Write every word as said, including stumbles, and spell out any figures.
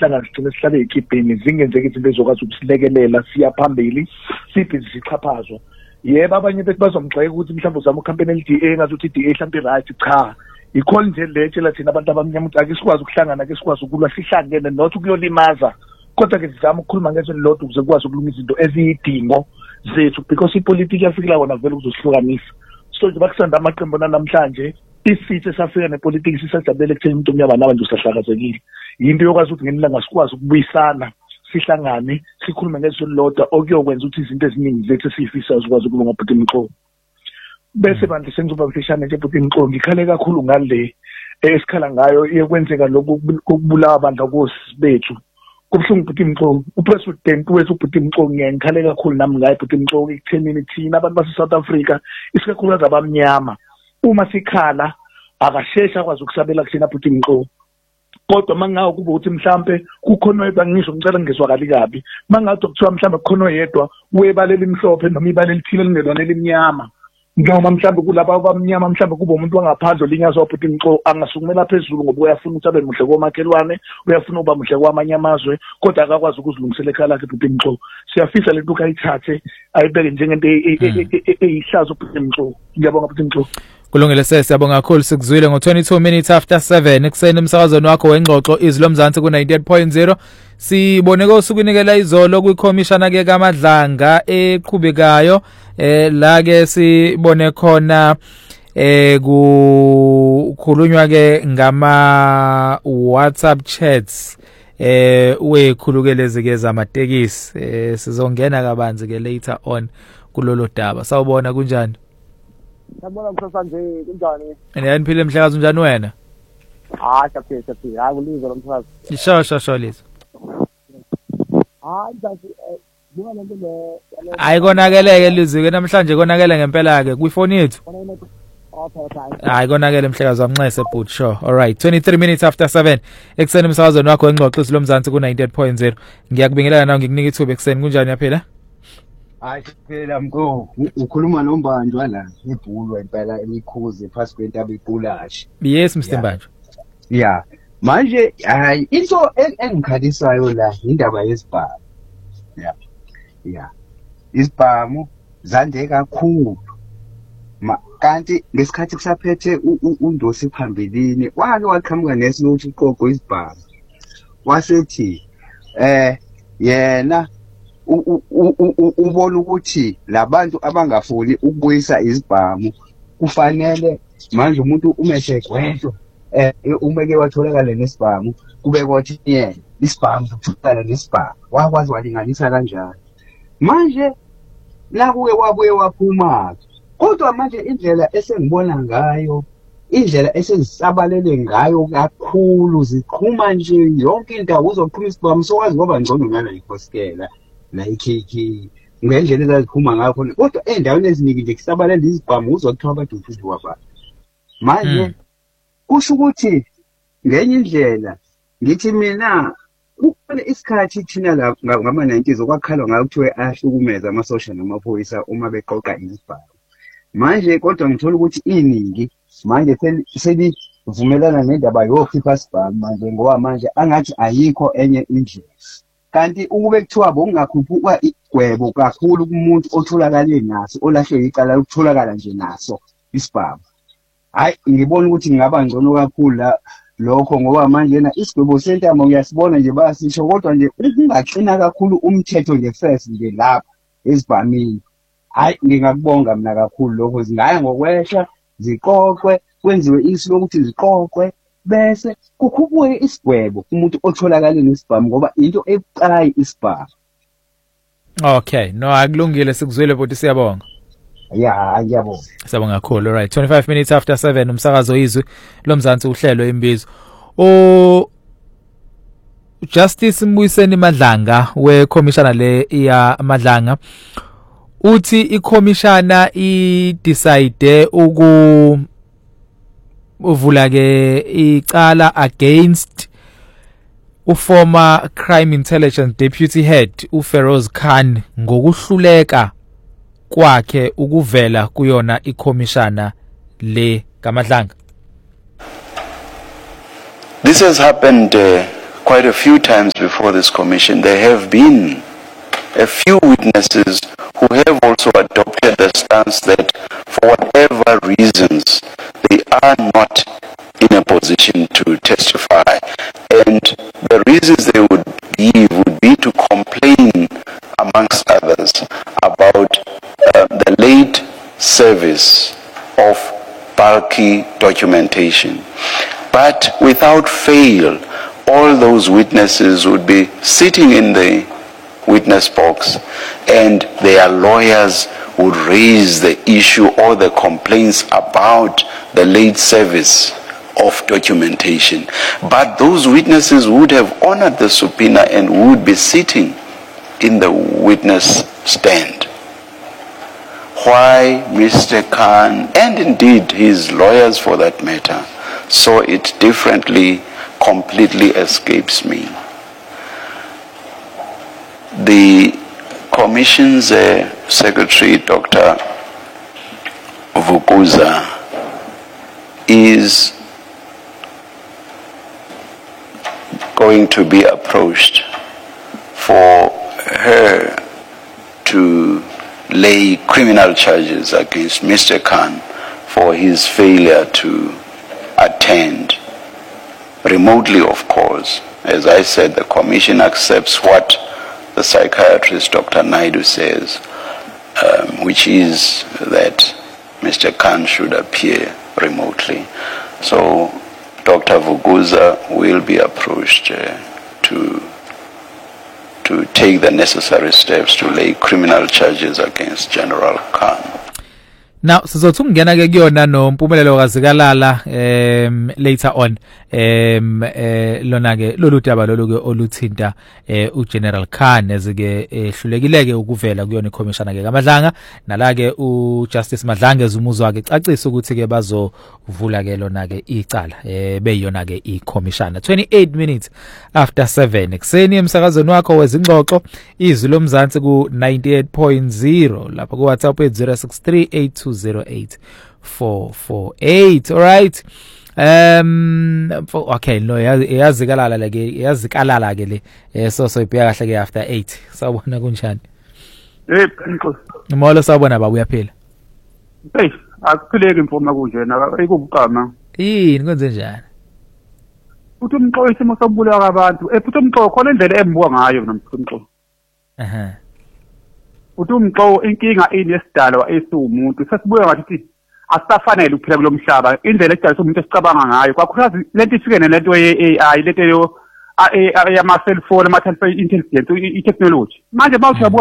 sihlangana sigcine sihlale ekibheni zingenzeke izinto ezokwazi ukusilekelela siya phambili sibhizi sichaphazwa. Yebo abanye bethu bazomgxeka ukuthi mhlawumbe uzama ucampaign L-D A ngathi uthi i-D A mhlawumbe right cha. Ikhona nje letshela thina abantu abamnyama ukuthi ake sikwazi ukuhlangana ke sikwazi ukulwa sihlangene not ukuyolimaza. Kodwa ke sizama ukukhuluma ngezwe lodwa ukuze kwazi ukulungisa izinto eziyidingo zethu because ipolitiki yafikela wona vele ukuzosihlukanisa. So nje bakusanda amaqembu namhlanje isithi esafika nepolitiki sisajabulele kutheni umuntu omnyama nawe nje usahlakazekile. Yinto yokwazi ukuthi ngenila ngasikwazi ukubuyisana sihlangane sikhulume ngezwe lodwa okuyokwenza ukuthi izinto eziningi zethu sifisa ukwazi ukulunga Bhuti Mxolo. Bese manje sengizoba mfishane nje Bhuti Mxolo ngikhale kakhulu ngale esikhala ngayo iyekwenzeka lokhu ukubulawa abantu akosibethu. Kubhlungu Bhuti Mxolo upresident wethu Bhuti Mxolo ngiyakhale kakhulu nami ngaye Bhuti Mxolo ekuthenini thina abantu base South Africa isikakhulukazi abamnyama uma sikhala akashesha akwazi ukusabela kuthina Bhuti Mxolo. Kodwa mangawo kuba ukuthi mhlambe kukhona ebangisho ngicela ngizwakali kabi mangathi kuthiwa mhlambe kukhona yedwa webalela imhlophe noma ibalela ithile lingelwane elimnyama noma mhlambe kulabo abamnyama mhlambe kuba umuntu wangaphandle linyazwa Bhuti Mxolo angasukumela phezulu ngoba uyafuna ukuthi abe muhle komakhelwane uyafuna uba muhle kwamanye amazwe kodwa akakwazi ukuzilungisela ekhaya lakhe Bhuti Mxolo. Siyafisa lento kayithathe ayibeke njengento eyihlazo Bhuti Mxolo. Ngiyabonga Bhuti Mxolo. Kulungile sese siyabonga kakhulu sikuzwile ngo twenty-two minutes after seven ekuseni umsakazweni wakho wengxoxo izwi lomzansi ku ninety-eight point zero. Sibone kosukunikela izolo kwikhomishana ke kaMadlanga eqhubekayo eh la ke sibone khona eh kukhulunywa ke ngama WhatsApp chats eh wekhulukelezi ke zamatekisi eh sizongena kabanzi ke later on kulolo daba. Sawubona kunjani? Sabona mkhosana nje kunjani? Yini phile mhlakazi unjani wena? Ah chaphile chaphile hayi kulizwe lomkhosana. Isho sho sho lizo. Hayi bathi buka lento le ayikonakeleke lizwi ke namhlanje konakele ngempela ke kwifoni yethu. Hayi konakele mhlakazi wamnxese but sure. All right twenty-three minutes after seven ekuseni umsakazweni wakho engxoxo izwi lomzansi ku ninety-eight point zero. Ngiyakubingelela nawe ngikunika ithuba ekuseni kunjani yaphela? Hayi phela mko ukhuluma nombanjwa la ibhulu impela emikhuze phasi kwentaba iPulashi. Yes Mr Mbanjwa. Yeah. Manje hayi into engikhalisayo la indaba yesibhamu. Yeah. Yeah. Isibhamu zande kakhulu. Ma kanti ngesikhathi kusaphethe uNdosi phambilini wake waqhamuka nesilothi iqoqo isibhamu. Wasethi eh yena ubona ukuthi labantu abangafuni ukubuyisa izibhamu kufanele manje umuntu umeshegwedlo eh umeke watholakala nesibhamu kube kwathi yena isibhamu uthola nesibhamu wakwazi walinganisa kanjani manje la kuke wabuye waphuma kodwa manje indlela esengibona ngayo indlela esengisabalele ngayo kakhulu ziqhuma nje yonke indawo uzoqhuma isibhamu sokwazi ngoba ngcono ngala ikhosikela la ikhiki ngendlela ezaziphuma ngakho kodwa endaweni eziningi nje kusabalela izibhamu uzokuthiwa abantu ufuthi wababa manje kusho ukuthi ngenye indlela ngithi mina kukhona isikhathi thina la ngama nineties okwakhalwa ngayo kuthiwe ahlukumeza amasosha namaphoyisa uma beqoqa izibhamu manje kodwa ngithola ukuthi iningi manje selivumelana nendaba yokhipha isibhamu manje ngoba manje angathi ayikho enye indlela kanti ukube kuthiwa bongakhuphuka igwebo kakhulu kumuntu otholakale naso olahlwe icala ukutholakala nje naso isibhamu hayi ngibona ukuthi ngingaba ngcono kakhulu la lokho ngoba manje na isigwebo sentamo uyasibona nje bayasisho kodwa nje ungaqina kakhulu umthetho nje first nje lapha esibhamini hayi ngingakubonga mina kakhulu lokho zingaya ngokwehla ziqoqwe kwenziwe isu lokuthi ziqoqwe bese kukhuphuke isigwebo umuntu otholakala nesibhamu ngoba into ebucayi isibhamu. Okay no akulungile sikuzwile futhi siyabonga. Yeah ngiyabonga. Siyabonga kakhulu. All right twenty-five minutes after seven umsakazo izwi lomzansi uhlelo imbizo. O Justice Mbuyiseni Madlanga we commissioner le ya Madlanga uthi i commissioner i decide uku uvula ke icala against uformer crime intelligence deputy head uFeroz Khan ngokuhluleka kwakhe ukuvela kuyona ikhomishana le kaMadlanga. This has happened uh, quite a few times before this commission, there have been a few witnesses who have also adopted the stance that for whatever reasons they are not in a position to testify, and the reasons they would give would be to complain, amongst others, about uh, the late service of bulky documentation. But without fail, all those witnesses would be sitting in the witness box and their lawyers would raise the issue or the complaints about the late service of documentation. But those witnesses would have honored the subpoena and would be sitting in the witness stand. Why Mister Khan, and indeed his lawyers for that matter, saw it differently completely escapes me. The Commission's uh, Secretary, Doctor Vukuza, is going to be approached for her to lay criminal charges against Mister Khan for his failure to attend, remotely of course. As I said, the Commission accepts what the psychiatrist Doctor Naidu says, um, which is that Mister Khan should appear remotely. So Doctor Vukuza will be approached uh, to to take the necessary steps to lay criminal charges against General Khan. Now, sizothi ungena ke kuyona noMpumelelo kaZikalala um later on um eh lona ke lolu daba lolu ke oluthinta eh uGeneral Khan ezike ehlulekileke ukuvela kuyona iCommissioner ke kaMadlanga nala ke uJustice Madlanga ezumuzwa ke ecacisa ukuthi ke bazovula ke lona ke icala eh beyona ke iCommissioner. twenty-eight minutes after seven ekseni emsakazweni wakho wezingxoxo izwi lomzansi ku ninety-eight point zero lapha ku WhatsApp at zero six three eight two zero eight four four eight. All right. Um okay, no yazikalala leke yazikalala ke le so so ibheka kahle ke after eight. Sawubona kunjani? Eh Nkosi. Molo sawubona baba uyaphila? Hey, akuphileki imfoma kunjena ayikubuqama. Yini kwenze njani? Uthi umxo isimo sobuleka kwabantu. Ephutha umxo khona indlela embuka ngayo nomxo. Aha. Uthi umxo inkinga ini esidalwa esiwumuntu sesibuya ngathi asisafanele ukuphila kulomhlaba indlela edalisa umuntu esicabanga ngayo kwakhulazi lento ifikene lento ye A I lento yo ama cellphone ama intelligence i technology manje mawuthi